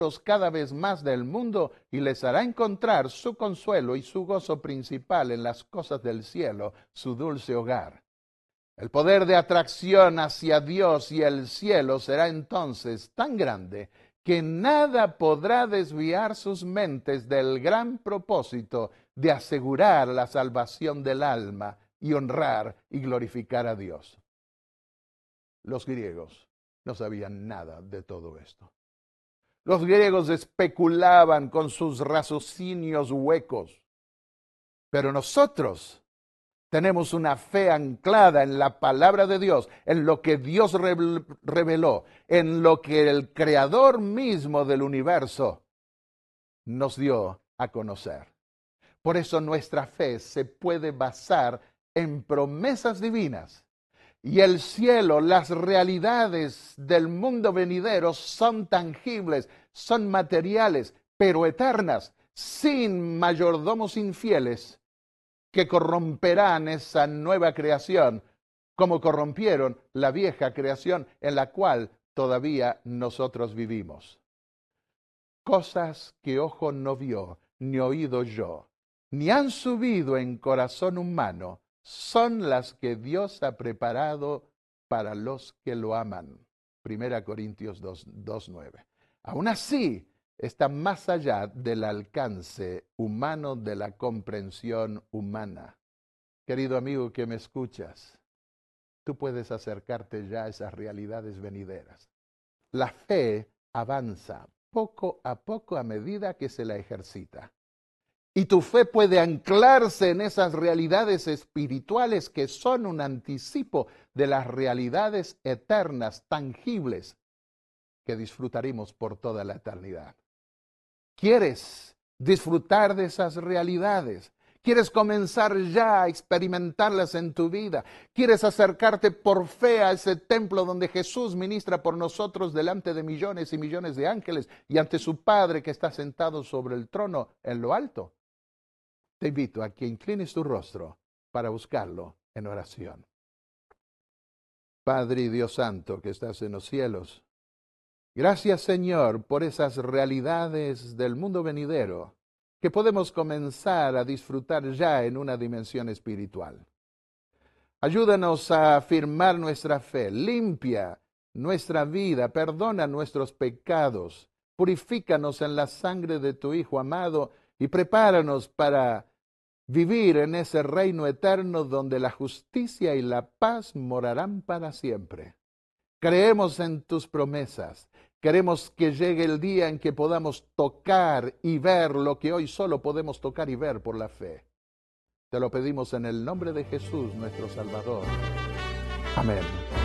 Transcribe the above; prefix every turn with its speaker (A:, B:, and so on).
A: cada vez más del mundo y les hará encontrar su consuelo y su gozo principal en las cosas del cielo, su dulce hogar. El poder de atracción hacia Dios y el cielo será entonces tan grande que nada podrá desviar sus mentes del gran propósito de asegurar la salvación del alma y honrar y glorificar a Dios. Los griegos no sabían nada de todo esto. Los griegos especulaban con sus raciocinios huecos, pero nosotros tenemos una fe anclada en la palabra de Dios, en lo que Dios reveló, en lo que el creador mismo del universo nos dio a conocer. Por eso nuestra fe se puede basar en promesas divinas. Y el cielo, las realidades del mundo venidero son tangibles, son materiales, pero eternas, sin mayordomos infieles que corromperán esa nueva creación, como corrompieron la vieja creación en la cual todavía nosotros vivimos. Cosas que ojo no vio, ni oído oyó, ni han subido en corazón humano, son las que Dios ha preparado para los que lo aman. 1 Corintios 2:9. Aún así, está más allá del alcance humano, de la comprensión humana. Querido amigo que me escuchas, tú puedes acercarte ya a esas realidades venideras. La fe avanza poco a poco a medida que se la ejercita. Y tu fe puede anclarse en esas realidades espirituales que son un anticipo de las realidades eternas, tangibles, que disfrutaremos por toda la eternidad. ¿Quieres disfrutar de esas realidades? ¿Quieres comenzar ya a experimentarlas en tu vida? ¿Quieres acercarte por fe a ese templo donde Jesús ministra por nosotros delante de millones y millones de ángeles y ante su Padre que está sentado sobre el trono en lo alto? Te invito a que inclines tu rostro para buscarlo en oración. Padre y Dios Santo que estás en los cielos, gracias Señor por esas realidades del mundo venidero que podemos comenzar a disfrutar ya en una dimensión espiritual. Ayúdanos a afirmar nuestra fe, limpia nuestra vida, perdona nuestros pecados, purifícanos en la sangre de tu Hijo amado y prepáranos para vivir en ese reino eterno donde la justicia y la paz morarán para siempre. Creemos en tus promesas. Queremos que llegue el día en que podamos tocar y ver lo que hoy solo podemos tocar y ver por la fe. Te lo pedimos en el nombre de Jesús, nuestro Salvador. Amén.